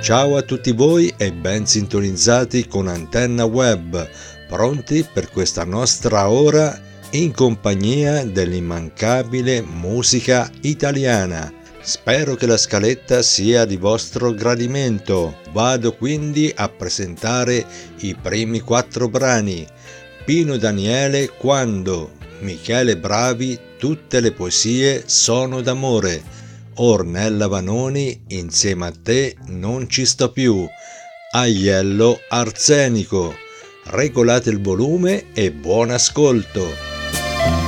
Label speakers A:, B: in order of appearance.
A: Ciao a tutti voi e ben sintonizzati con Antenna Web, pronti per questa nostra ora in compagnia dell'immancabile musica italiana. Spero che la scaletta sia di vostro gradimento. Vado quindi a presentare i primi 4 brani. Pino Daniele, Quando, Michele Bravi, Tutte le poesie sono d'amore, Ornella Vanoni, Insieme a te non ci sto più, Aiello Arsenico. Regolate il volume e buon ascolto.